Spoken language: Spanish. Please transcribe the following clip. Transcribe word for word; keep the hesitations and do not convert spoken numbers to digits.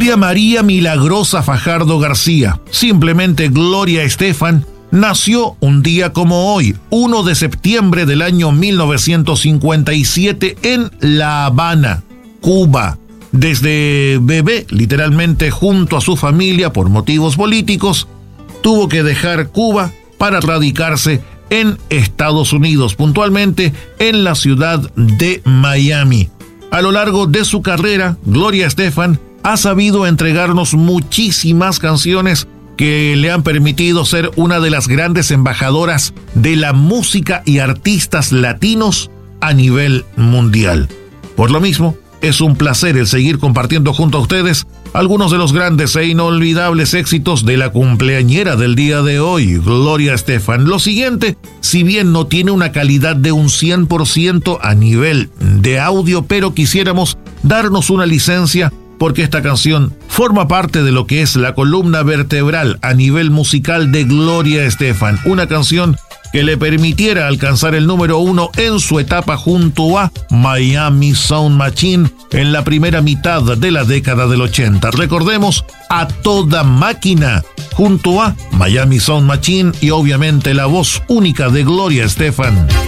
Gloria María Milagrosa Fajardo García, simplemente Gloria Estefan, nació un día como hoy, primero de septiembre del año mil novecientos cincuenta y siete en La Habana, Cuba. Desde bebé, literalmente junto a su familia por motivos políticos, tuvo que dejar Cuba para radicarse en Estados Unidos, puntualmente en la ciudad de Miami. A lo largo de su carrera, Gloria Estefan ha sabido entregarnos muchísimas canciones que le han permitido ser una de las grandes embajadoras de la música y artistas latinos a nivel mundial. Por lo mismo, es un placer el seguir compartiendo junto a ustedes algunos de los grandes e inolvidables éxitos de la cumpleañera del día de hoy, Gloria Estefan. Lo siguiente, si bien no tiene una calidad de un cien por ciento a nivel de audio, pero quisiéramos darnos una licencia porque esta canción forma parte de lo que es la columna vertebral a nivel musical de Gloria Estefan, una canción que le permitiera alcanzar el número uno en su etapa junto a Miami Sound Machine en la primera mitad de la década del ochenta. Recordemos A Toda Máquina junto a Miami Sound Machine y obviamente la voz única de Gloria Estefan.